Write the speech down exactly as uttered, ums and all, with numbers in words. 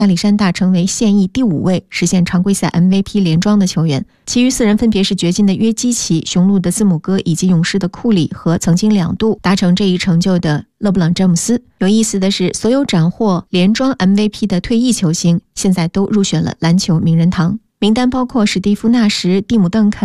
亚历山大成为现役第五位实现常规赛 M V P 连庄的球员，其余四人分别是掘金的约基奇、雄鹿的字母哥以及勇士的库里和曾经两度达成这一成就的勒布朗·詹姆斯。有意思的是，所有斩获连庄 M V P 的退役球星现在都入选了篮球名人堂，名单包括史蒂夫·纳什、蒂姆·邓肯、